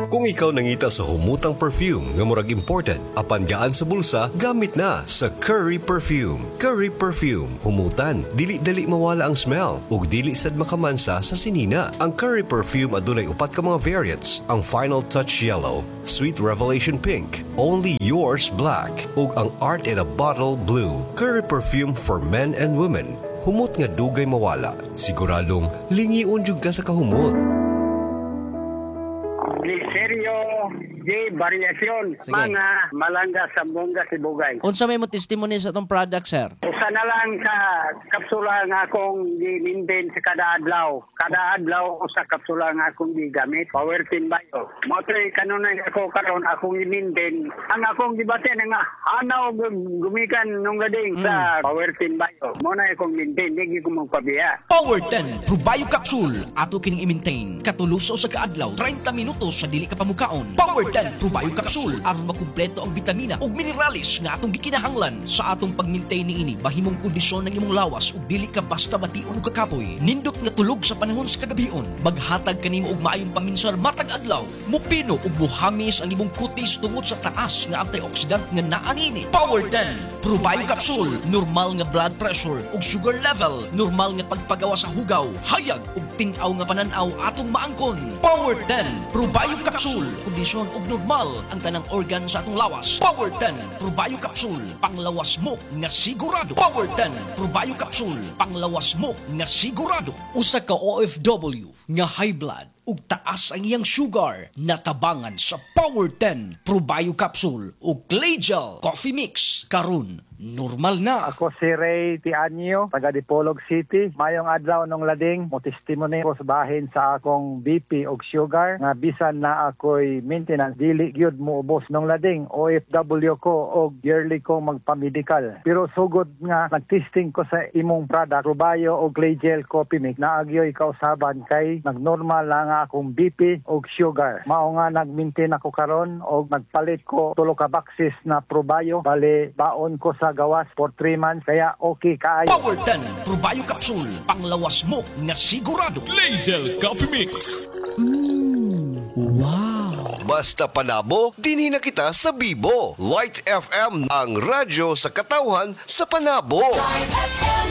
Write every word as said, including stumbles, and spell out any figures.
Kung ikaw nangita sa humutang perfume nga murag imported, apan gaan sa bulsa, gamit na sa Curry Perfume. Curry Perfume, humutan, dili-dali mawala ang smell, ug dili sad makamansa sa sinina. Ang Curry Perfume adunay upat ka mga variants. Ang Final Touch Yellow, Sweet Revelation Pink, Only Yours Black, ug ang Art in a Bottle Blue. Curry Perfume for men and women. Humot nga dugay mawala. Siguradong lingiun jud ka sa kahumot. Liserio J. Variacion, Sige. mga malangga sa Bongga, Sibugay. Unsa may mo testimony sa itong product, sir? Usa na lang ka kapsula nga akong gi-maintain sa kada adlaw. Kada adlaw usa kapsula nga akong gigamit. Power Team Bio. Mo tre kanunay ako karon akong gi-maintain. Ang akong gibate nga anaw gumikan nung gading Mm. sa Power Team Bio. Mo na akong maintain, di ko magpabiya. Power ten Probio Capsule ato kining i-maintain katuluso sa kaadlaw thirty minutos sa dili ka pamukaon. Power ten Probio Capsule aron makumpleto ang bitamina ug mineralis nga atong gikinahanglan sa atong pag-maintain niini bahimong kondisyon ng imong lawas ug dili ka basta bation ug kakapoy. Nindot nga tulog sa panahon sa kagabion, maghatag kanimo og maayong paminsar matag adlaw. Mupino ug muhamis ang imong kutis tungod sa taas nga antioxidant nga naa niini. Power ten Probio Capsule, normal nga blood pressure ug sugar level, normal nga pagpagawa sa hugaw, hayag ug tin-aw nga pananaw atong maangkon. Power ten Probio Capsule, kondisyon ug normal ang tanang organ sa atong lawas. Power ten Probio Capsule, panglawas mo nga sigurado. Power ten Probio Capsule, panglawas mo nga sigurado. Usa ka O F W nga high blood ug taas ang iyang sugar, natabangan sa Power ten Probio Capsule ug Clay Gel Coffee Mix karon normal na. Ako si Ray Tianyo, taga Dipolog City. Mayong adlaw nung lading, mo testimony ko sa bahin sa akong B P og sugar nga bisan na ako'y maintenance dili gyud mo ubos nung lading. O F W ko og yearly ko magpa-medical. Pero sugod nga nagtesting ko sa imong product, Probio og Clay Gel Coffee Mix, naagyoy kausaban kay nagnormal na nga akong B P og sugar. Mao nga nag-maintain ako karon og nagpalit ko tulo ka boxes na Probio. Bali baon ko sa gawas for three months kaya okay kaayo. Power ten Probio Capsule, panglawas mo nga sigurado. Clay Gel Coffee Mix. Basta panabo, dinhi na kita sa Bibo. Light F M, ang radyo sa katawhan sa panabo. Light F M.